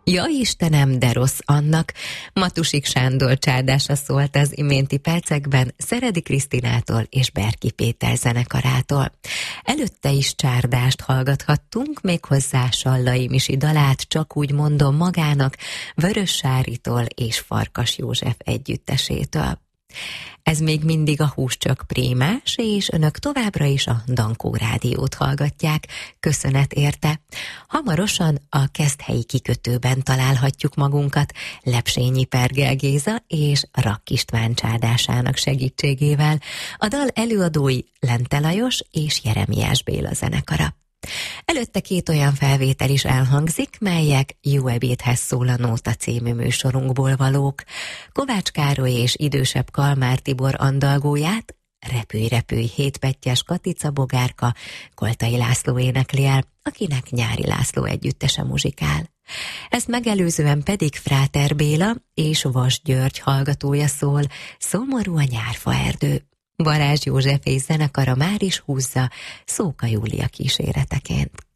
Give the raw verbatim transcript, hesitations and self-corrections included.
Ja Istenem, de rossz annak. Matusik Sándor csádása szólt az iménti percekben Szeredi Krisztinától és Berki Péter zenekarától. Előtte is csárdást hallgathattunk, méghozzá Sallai Misi dalát, Csak úgy mondom magának, Vörös Sáritól és Farkas József együttesétől. Ez még mindig a Hús csak prémás, és önök továbbra is a Dankó Rádiót hallgatják. Köszönet érte. Hamarosan a Keszthelyi kikötőben találhatjuk magunkat Lepsényi Pergel Géza és Rakk István csádásának segítségével. A dal előadói Lente Lajos és Jeremiás Béla zenekara. Előtte két olyan felvétel is elhangzik, melyek Jó ebédhez szól a Nóta című műsorunkból valók. Kovács Károly és idősebb Kalmár Tibor andalgóját Repülj, repülj, hétpettyes Katica Bogárka Koltai László énekli el, akinek Nyári László együttese muzsikál. Ezt megelőzően pedig Fráter Béla és Vas György hallgatója szól, Szomorú a nyárfa erdő. Balázs József és zenekara már is húzza Szóka Júlia kíséreteként.